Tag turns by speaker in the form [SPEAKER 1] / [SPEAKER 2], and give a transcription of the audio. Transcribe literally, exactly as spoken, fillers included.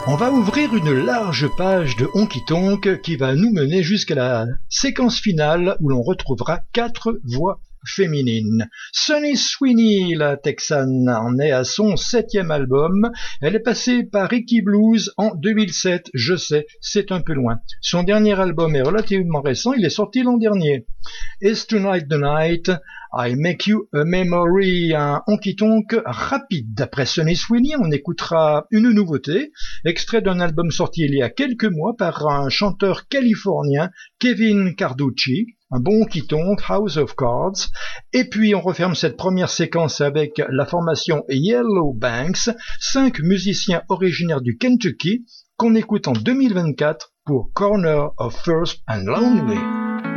[SPEAKER 1] On va ouvrir une large page de Honky Tonk qui va nous mener jusqu'à la séquence finale où l'on retrouvera quatre voix féminines. Sunny Sweeney, la Texane, en est à son septième album. Elle est passée par Ricky Blues en deux mille sept. Je sais, c'est un peu loin. Son dernier album est relativement récent. Il est sorti l'an dernier. Is Tonight the Night? I Make You a Memory, un honky-tonk rapide. D'après Sunny Sweeney, on écoutera une nouveauté, extrait d'un album sorti il y a quelques mois par un chanteur californien, Kevin Carducci, un bon honky-tonk, House of Cards. Et puis on referme cette première séquence avec la formation Yellow Banks, cinq musiciens originaires du Kentucky, qu'on écoute en deux mille vingt-quatre pour Corner of First and Lonely.